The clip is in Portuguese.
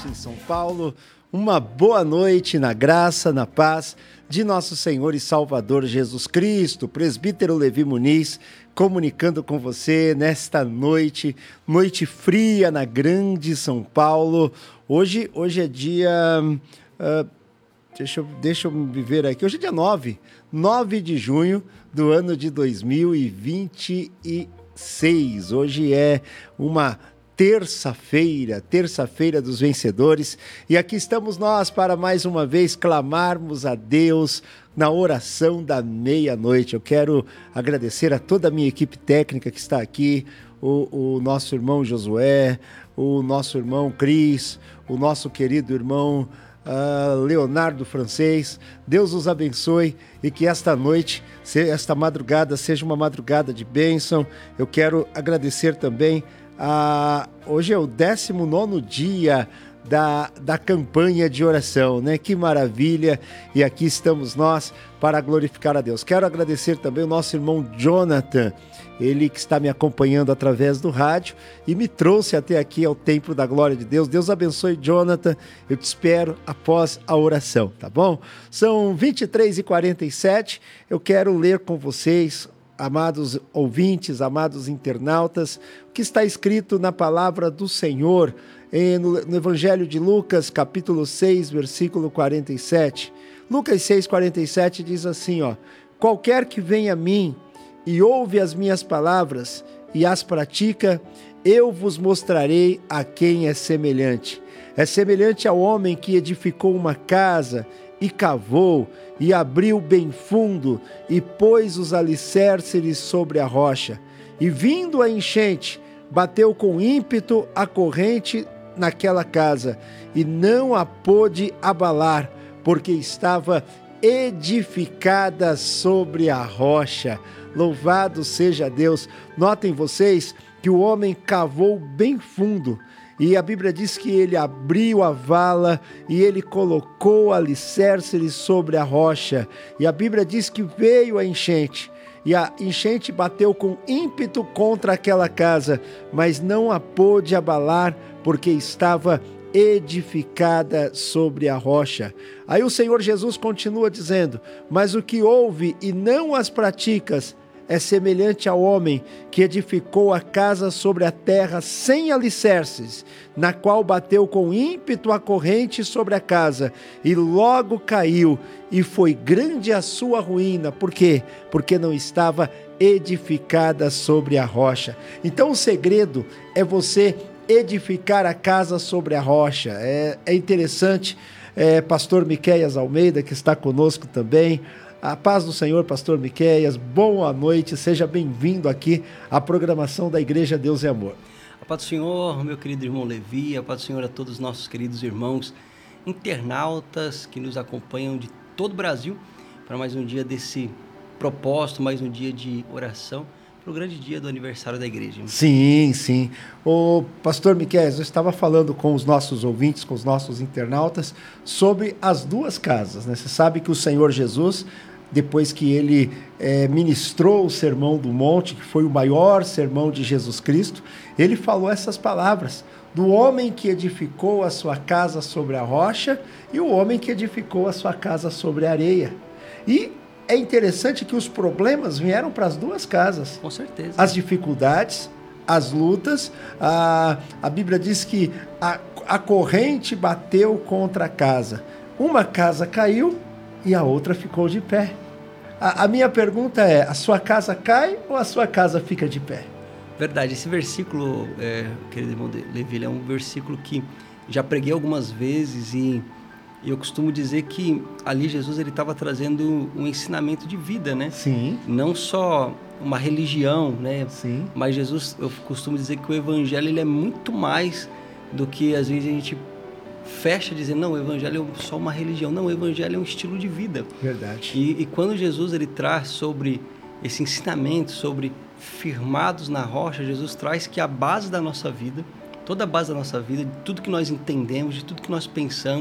em São Paulo. Uma boa noite na graça, na paz de nosso Senhor e Salvador Jesus Cristo. Presbítero Levi Muniz, comunicando com você nesta noite, noite fria na grande São Paulo. Hoje é dia... Deixa eu me ver aqui. Hoje é dia 9 de junho do ano de 2026. Hoje é uma terça-feira dos vencedores, e aqui estamos nós para mais uma vez clamarmos a Deus na oração da meia-noite. Eu quero agradecer a toda a minha equipe técnica que está aqui, o nosso irmão Josué, o nosso irmão Cris, o nosso querido irmão Leonardo Francês. Deus os abençoe e que esta noite, esta madrugada, seja uma madrugada de bênção. Eu quero agradecer também hoje é o 19º dia da campanha de oração, né? Que maravilha! E aqui estamos nós para glorificar a Deus. Quero agradecer também o nosso irmão Jonathan, ele que está me acompanhando através do rádio e me trouxe até aqui ao Templo da Glória de Deus. Deus abençoe, Jonathan. Eu te espero após a oração, tá bom? São 23h47. Eu quero ler com vocês, amados ouvintes, amados internautas, o que está escrito na palavra do Senhor no Evangelho de Lucas, capítulo 6, versículo 47. Lucas 6, 47 diz assim, qualquer que vem a mim e ouve as minhas palavras e as pratica, eu vos mostrarei a quem é semelhante. É semelhante ao homem que edificou uma casa e cavou, e abriu bem fundo, e pôs os alicerces sobre a rocha. E vindo a enchente, bateu com ímpeto a corrente naquela casa, e não a pôde abalar, porque estava edificada sobre a rocha. Louvado seja Deus! Notem vocês que o homem cavou bem fundo, e a Bíblia diz que ele abriu a vala e ele colocou alicerces sobre a rocha. E a Bíblia diz que veio a enchente. E a enchente bateu com ímpeto contra aquela casa, mas não a pôde abalar, porque estava edificada sobre a rocha. Aí o Senhor Jesus continua dizendo, mas o que ouve e não as praticas é semelhante ao homem que edificou a casa sobre a terra sem alicerces, na qual bateu com ímpeto a corrente sobre a casa, e logo caiu, e foi grande a sua ruína. Por quê? Porque não estava edificada sobre a rocha. Então o segredo é você edificar a casa sobre a rocha. É interessante, pastor Miqueias Almeida, que está conosco também. A paz do Senhor, pastor Miqueias, boa noite, seja bem-vindo aqui à programação da Igreja Deus e Amor. A paz do Senhor, meu querido irmão Levi, a paz do Senhor a todos os nossos queridos irmãos internautas que nos acompanham de todo o Brasil para mais um dia desse propósito, mais um dia de oração, para o grande dia do aniversário da igreja. Sim. O pastor Miqueias, eu estava falando com os nossos ouvintes, com os nossos internautas, sobre as duas casas, né? Você sabe que o Senhor Jesus, depois que ele ministrou o Sermão do Monte, que foi o maior sermão de Jesus Cristo, ele falou essas palavras, do homem que edificou a sua casa sobre a rocha e o homem que edificou a sua casa sobre a areia. E é interessante que os problemas vieram para as duas casas. Com certeza. As dificuldades, as lutas. A Bíblia diz que a corrente bateu contra a casa. Uma casa caiu e a outra ficou de pé. A minha pergunta é, a sua casa cai ou a sua casa fica de pé? Verdade. Esse versículo, querido irmão Levi, é um versículo que já preguei algumas vezes e eu costumo dizer que ali Jesus ele estava trazendo um ensinamento de vida, né? Sim. Não só uma religião, né? Sim. Mas Jesus, eu costumo dizer que o evangelho ele é muito mais do que às vezes a gente fecha dizendo, não, o evangelho é só uma religião. Não, o evangelho é um estilo de vida. Verdade. E quando Jesus ele traz sobre esse ensinamento, sobre firmados na rocha, Jesus traz que a base da nossa vida, toda a base da nossa vida, de tudo que nós entendemos, de tudo que nós pensamos,